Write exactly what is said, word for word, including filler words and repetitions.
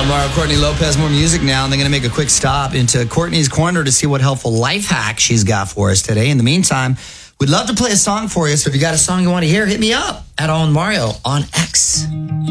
On Mario Courtney Lopez, more music now, and they're going to make a quick stop into Courtney's Corner to see what helpful life hack she's got for us today. In the meantime, we'd love to play a song for you, so if you got a song you want to hear, hit me up at On Mario on X.